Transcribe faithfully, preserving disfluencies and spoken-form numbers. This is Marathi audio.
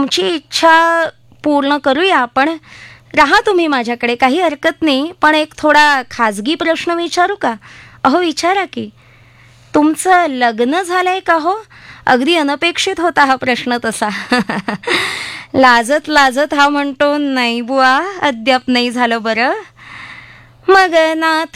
तुमची इच्छा पूर्ण करूया, पण राहा तुम्ही माझ्याकडे, काही हरकत नाही. पण एक थोडा खाजगी प्रश्न विचारू का? अहो विचारा की. तुमचं लग्न झालंय का हो? अगदी अनपेक्षित होता हा प्रश्न तसा. लाजत लाजत हा म्हणतो, नाही बुवा, अद्याप नाही झालं बरं. मग ना